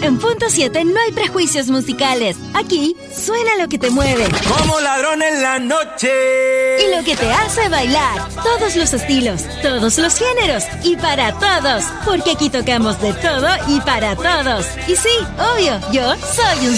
100.7 no hay prejuicios musicales. Aquí suena lo que te mueve. Como ladrón en la noche. Y lo que te hace bailar. Todos los estilos, todos los géneros y para todos. Porque aquí tocamos de todo y para todos. Y sí, obvio, yo soy un